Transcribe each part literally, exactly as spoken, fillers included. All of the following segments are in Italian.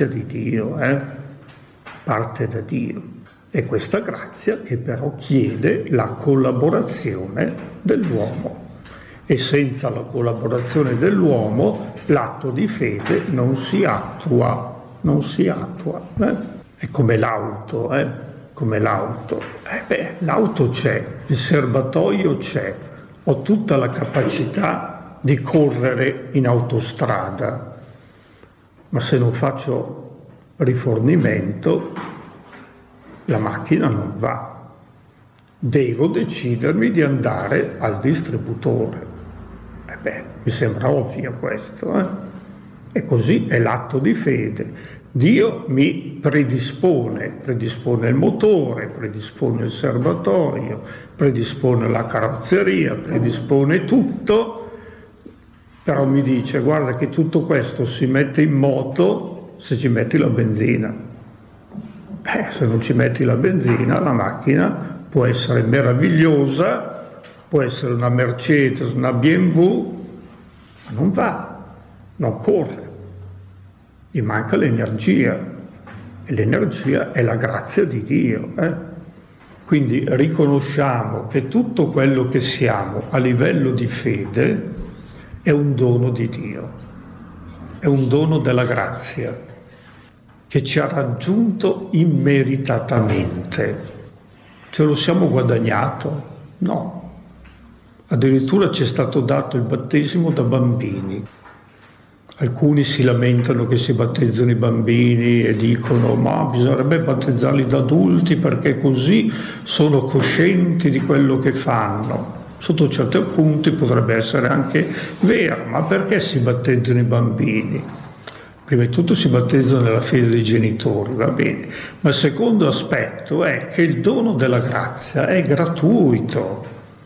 grazia di Dio, eh? Parte da Dio. È questa grazia che però chiede la collaborazione dell'uomo. E senza la collaborazione dell'uomo l'atto di fede non si attua, non si attua. Eh? È come l'auto, eh? Come l'auto. Eh beh, l'auto c'è, il serbatoio c'è, ho tutta la capacità di correre in autostrada, ma se non faccio rifornimento la macchina non va. Devo decidermi di andare al distributore. Eh beh, mi sembra ovvio questo, eh? E così è l'atto di fede. Dio mi predispone, predispone il motore, predispone il serbatoio, predispone la carrozzeria, predispone tutto, però mi dice: guarda che tutto questo si mette in moto se ci metti la benzina. Eh, se non ci metti la benzina, la macchina può essere meravigliosa, può essere una Mercedes, una B M W, ma non va, non corre. Gli manca l'energia, e l'energia è la grazia di Dio. Eh? Quindi riconosciamo che tutto quello che siamo a livello di fede è un dono di Dio, è un dono della grazia che ci ha raggiunto immeritatamente. Ce lo siamo guadagnato? No. Addirittura ci è stato dato il battesimo da bambini. Alcuni si lamentano che si battezzano i bambini e dicono: ma bisognerebbe battezzarli da adulti perché così sono coscienti di quello che fanno. Sotto certi punti potrebbe essere anche vero, ma perché si battezzano i bambini? Prima di tutto si battezzano nella fede dei genitori, va bene, ma il secondo aspetto è che il dono della grazia è gratuito,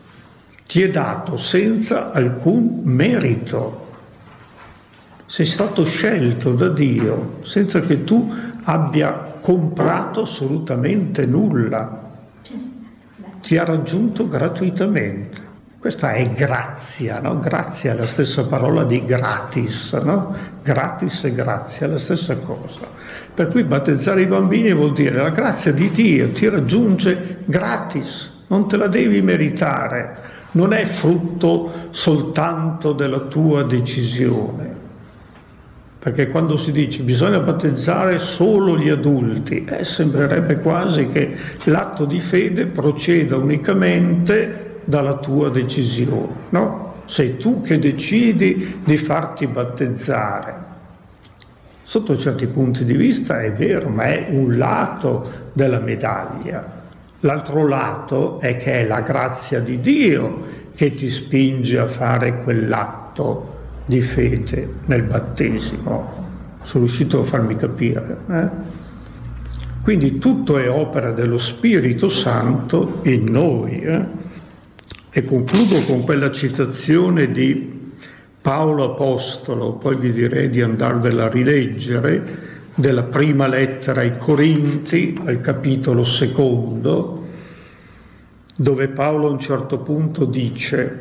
ti è dato senza alcun merito. Sei stato scelto da Dio senza che tu abbia comprato assolutamente nulla. Ti ha raggiunto gratuitamente. Questa è grazia, no? Grazia è la stessa parola di gratis, no? Gratis e grazia è la stessa cosa. Per cui battezzare i bambini vuol dire la grazia di Dio ti raggiunge gratis, non te la devi meritare, non è frutto soltanto della tua decisione. Perché quando si dice bisogna battezzare solo gli adulti, eh, sembrerebbe quasi che l'atto di fede proceda unicamente dalla tua decisione, no? Sei tu che decidi di farti battezzare. Sotto certi punti di vista è vero, ma è un lato della medaglia. L'altro lato è che è la grazia di Dio che ti spinge a fare quell'atto di fede nel battesimo. Sono riuscito a farmi capire, eh? Quindi tutto è opera dello Spirito Santo in noi, eh? E concludo con quella citazione di Paolo Apostolo, poi vi direi di andarvela a rileggere, della prima lettera ai Corinti, al capitolo secondo, dove Paolo a un certo punto dice: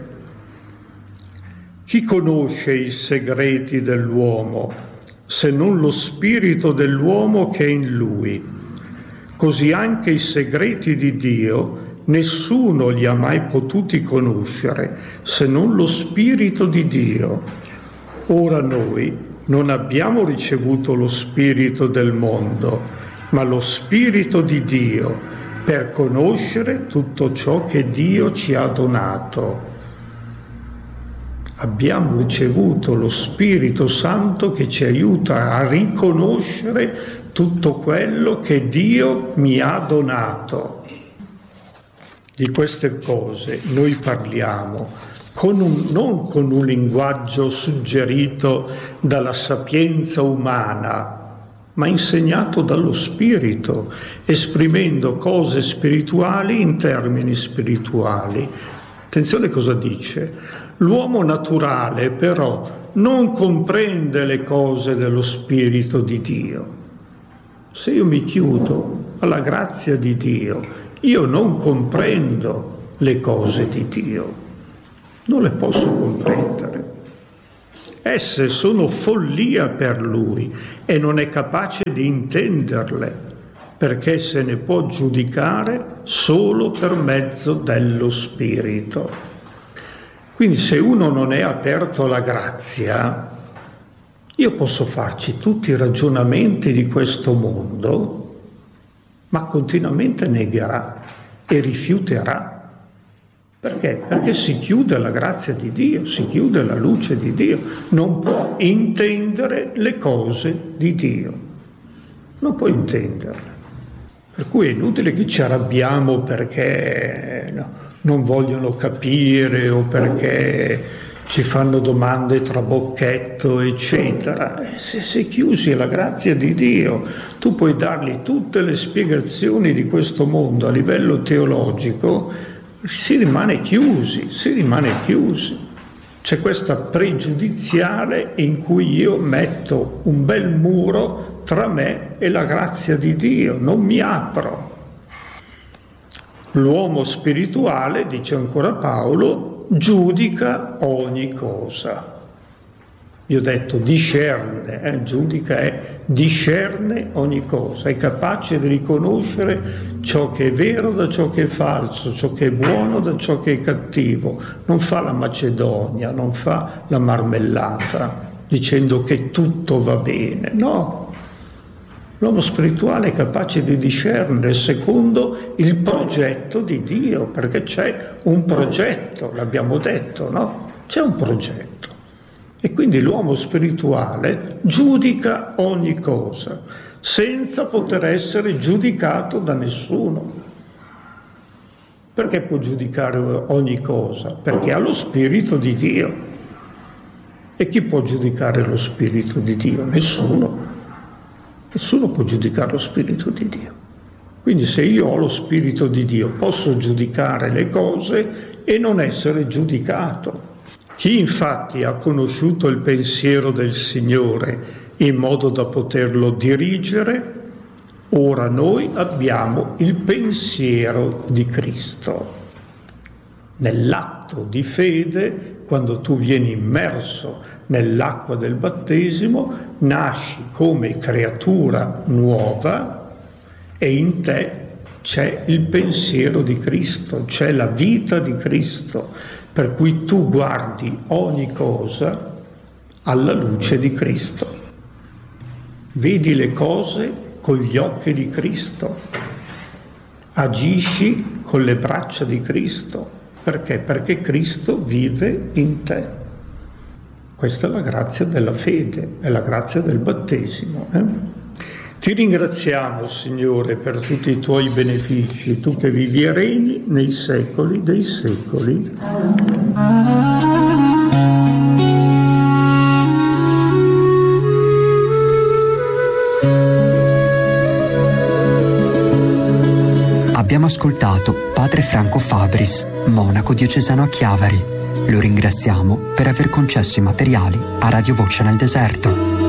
chi conosce i segreti dell'uomo se non lo spirito dell'uomo che è in lui? Così anche i segreti di Dio nessuno li ha mai potuti conoscere se non lo spirito di Dio. Ora noi non abbiamo ricevuto lo spirito del mondo, ma lo spirito di Dio, per conoscere tutto ciò che Dio ci ha donato. Abbiamo ricevuto lo Spirito Santo che ci aiuta a riconoscere tutto quello che Dio mi ha donato. Di queste cose noi parliamo con un, non con un linguaggio suggerito dalla sapienza umana, ma insegnato dallo Spirito, esprimendo cose spirituali in termini spirituali. Attenzione cosa dice. L'uomo naturale però non comprende le cose dello Spirito di Dio. Se io mi chiudo alla grazia di Dio, io non comprendo le cose di Dio, non le posso comprendere. esse sono follia per lui e non è capace di intenderle, perché se ne può giudicare solo per mezzo dello Spirito. Quindi se uno non è aperto alla grazia, io posso farci tutti i ragionamenti di questo mondo, ma continuamente negherà e rifiuterà. Perché? Perché si chiude alla grazia di Dio, si chiude alla luce di Dio, non può intendere le cose di Dio, non può intenderle. Per cui è inutile che ci arrabbiamo perché no, non vogliono capire o perché ci fanno domande trabocchetto, eccetera. E se sei chiusi alla grazia di Dio, tu puoi dargli tutte le spiegazioni di questo mondo a livello teologico, si rimane chiusi, si rimane chiusi. C'è questa pregiudiziale in cui io metto un bel muro tra me e la grazia di Dio, non mi apro. L'uomo spirituale, dice ancora Paolo, giudica ogni cosa. Io ho detto discerne, eh? Giudica è discerne ogni cosa, è capace di riconoscere ciò che è vero da ciò che è falso, ciò che è buono da ciò che è cattivo. Non fa la Macedonia, non fa la marmellata, dicendo che tutto va bene, no. L'uomo spirituale è capace di discernere secondo il progetto di Dio, perché c'è un progetto, l'abbiamo detto, no? C'è un progetto. E quindi l'uomo spirituale giudica ogni cosa, senza poter essere giudicato da nessuno. Perché può giudicare ogni cosa? Perché ha lo Spirito di Dio. E chi può giudicare lo Spirito di Dio? Nessuno. Nessuno può giudicare lo Spirito di Dio. Quindi se io ho lo Spirito di Dio posso giudicare le cose e non essere giudicato. Chi infatti ha conosciuto il pensiero del Signore in modo da poterlo dirigere, ora noi abbiamo il pensiero di Cristo. Nell'atto di fede, quando tu vieni immerso nell'acqua del battesimo, nasci come creatura nuova e in te c'è il pensiero di Cristo, c'è la vita di Cristo, per cui tu guardi ogni cosa alla luce di Cristo. Vedi le cose con gli occhi di Cristo, agisci con le braccia di Cristo. Perché? Perché Cristo vive in te. Questa è la grazia della fede, è la grazia del battesimo. Eh? Ti ringraziamo, Signore, per tutti i tuoi benefici, tu che vivi e regni nei secoli dei secoli. Abbiamo ascoltato Padre Franco Fabris, monaco diocesano a Chiavari. Lo ringraziamo per aver concesso i materiali a Radio Voce nel Deserto.